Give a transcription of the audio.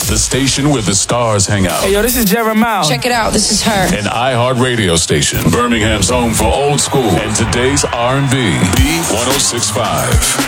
the station where the stars hang out. Hey, yo, this is Jeremiah. Check it out. This is her. An iHeart radio station. Birmingham's home for old school and today's R&B. B1065.